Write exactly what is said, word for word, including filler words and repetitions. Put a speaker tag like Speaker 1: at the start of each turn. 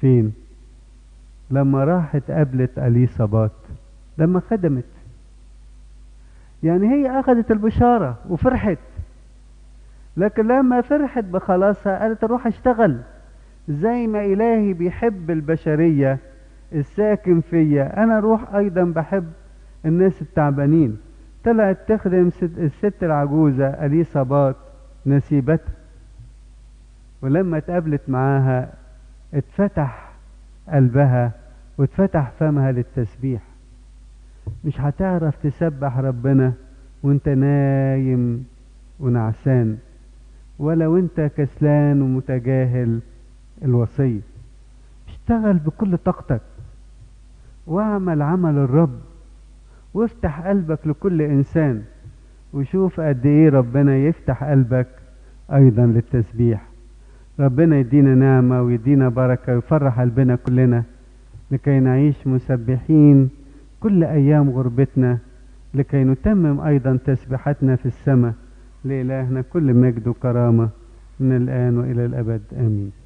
Speaker 1: فين؟ لما راحت قابلت اليصابات لما خدمت. يعني هي اخذت البشارة وفرحت، لكن لما فرحت بخلاصها قالت اروح اشتغل زي ما الهي بيحب البشرية الساكن فيا، انا اروح ايضا بحب الناس التعبانين. طلعت تخدم الست العجوزة اليصابات نسيبتها، ولما اتقابلت معاها اتفتح قلبها واتفتح فمها للتسبيح. مش هتعرف تسبح ربنا وانت نايم ونعسان، ولا وانت كسلان ومتجاهل الوصية. اشتغل بكل طاقتك واعمل عمل الرب، وافتح قلبك لكل انسان، وشوف قد ايه ربنا يفتح قلبك ايضا للتسبيح. ربنا يدينا نعمة ويدينا بركة ويفرح قلبنا كلنا لكي نعيش مسبحين كل ايام غربتنا، لكي نتمم ايضا تسبيحتنا في السماء. لإلهنا كل مجد وكرامة من الآن وإلى الأبد آمين.